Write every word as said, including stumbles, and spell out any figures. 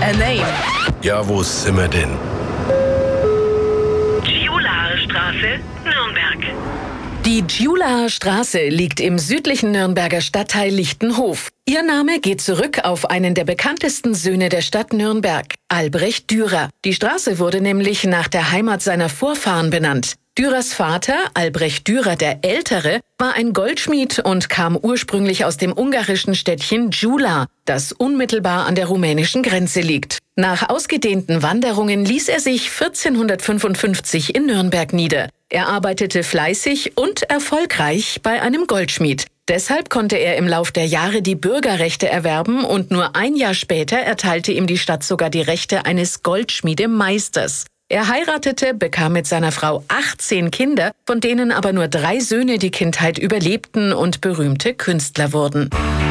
A Name. Ja, wo sind wir denn? Giulaer Straße, Nürnberg. Die Giulaer Straße liegt im südlichen Nürnberger Stadtteil Lichtenhof. Ihr Name geht zurück auf einen der bekanntesten Söhne der Stadt Nürnberg, Albrecht Dürer. Die Straße wurde nämlich nach der Heimat seiner Vorfahren benannt. Dürers Vater, Albrecht Dürer der Ältere, war ein Goldschmied und kam ursprünglich aus dem ungarischen Städtchen Gyula, das unmittelbar an der rumänischen Grenze liegt. Nach ausgedehnten Wanderungen ließ er sich vierzehnhundertfünfundfünfzig in Nürnberg nieder. Er arbeitete fleißig und erfolgreich bei einem Goldschmied. Deshalb konnte er im Lauf der Jahre die Bürgerrechte erwerben und nur ein Jahr später erteilte ihm die Stadt sogar die Rechte eines Goldschmiedemeisters. Er heiratete, bekam mit seiner Frau achtzehn Kinder, von denen aber nur drei Söhne die Kindheit überlebten und berühmte Künstler wurden.